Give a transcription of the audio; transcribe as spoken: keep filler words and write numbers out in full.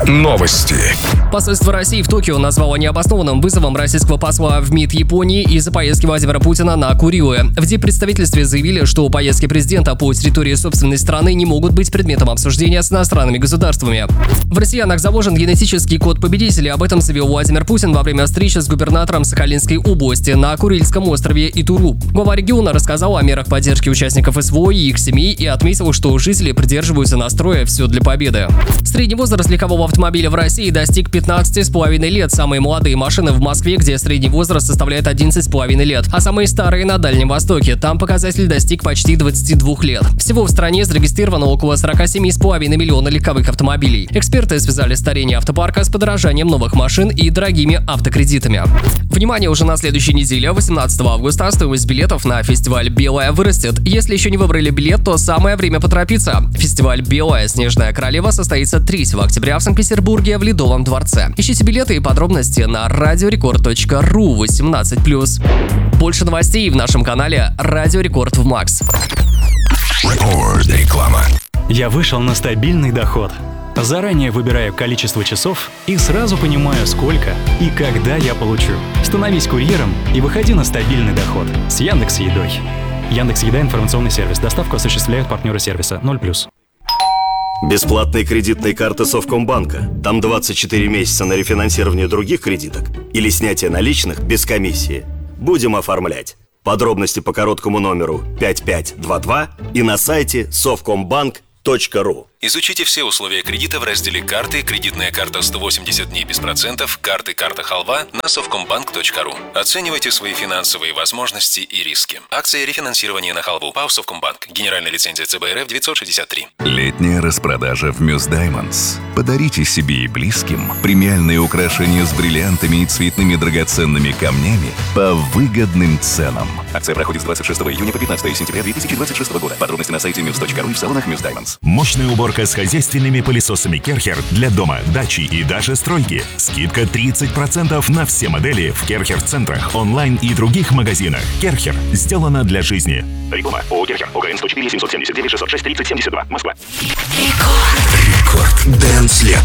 Новости. Посольство России в Токио назвало необоснованным вызовом российского посла в МИД Японии из-за поездки Владимира Путина на Курилы. В диппредставительстве заявили, что поездки президента по территории собственной страны не могут быть предметом обсуждения с иностранными государствами. В россиянах заложен генетический код победителя. Об этом заявил Владимир Путин во время встречи с губернатором Сахалинской области на Курильском острове Итуру. Глава региона рассказал о мерах поддержки участников СВО и их семей и отметил, что жители придерживаются настроя «все для победы». Средний возраст легкового автомобиля в России достиг пятнадцати с половиной лет. Самые молодые машины в Москве, где средний возраст составляет одиннадцать с половиной лет, а самые старые на Дальнем Востоке. Там показатель достиг почти двадцати двух лет. Всего в стране зарегистрировано около сорока семи с половиной миллиона легковых автомобилей. Эксперты связали старение автопарка с подорожанием новых машин и дорогими автокредитами. Внимание, уже на следующей неделе, восемнадцатого августа, стоимость билетов на фестиваль «Белая» вырастет. Если еще не выбрали билет, то самое время поторопиться. Фестиваль «Белая. Снежная королева» состоится третьего октября в Санкт-Петербурге в Ледовом дворце. Ищите билеты и подробности на радио рекорд точка ру восемнадцать плюс. Больше новостей в нашем канале «Радио Рекорд» в Макс. Реклама. Я вышел на стабильный доход. Заранее выбираю количество часов и сразу понимаю, сколько и когда я получу. Становись курьером и выходи на стабильный доход с Яндекс.Едой. Яндекс.Еда — информационный сервис. Доставку осуществляют партнеры сервиса ноль плюс. Бесплатные кредитные карты Совкомбанка. Там двадцать четыре месяца на рефинансирование других кредиток или снятие наличных без комиссии. Будем оформлять. Подробности по короткому номеру пять пять два два и на сайте совкомбанк точка ру. Изучите все условия кредита в разделе «Карты», «Кредитная карта сто восемьдесят дней без процентов», «Карты», «Карта Халва» на совкомбанк точка ру. Оценивайте свои финансовые возможности и риски. Акция рефинансирования на халву. ПАО «Совкомбанк». Генеральная лицензия ЦБ РФ девятьсот шестьдесят три. Летняя распродажа в Мюс Даймондс. Подарите себе и близким премиальные украшения с бриллиантами и цветными драгоценными камнями по выгодным ценам. Акция проходит с двадцать шестого июня по пятнадцатого сентября две тысячи двадцать шестого года. Подробности на сайте мюс точка ру и в салонах Мюс Даймондс. Мощная уборка с хозяйственными пылесосами Керхер для дома, дачи и даже стройки. Скидка тридцать процентов на все модели в Керхер-центрах, онлайн и других магазинах. Керхер. Сделано для жизни. Реклама. ООО «Керхер». ОГРН сто четыре семьсот семьдесят девять шестьсот шесть тридцать семьдесят два. Москва. Рекорд. Дэнс лето.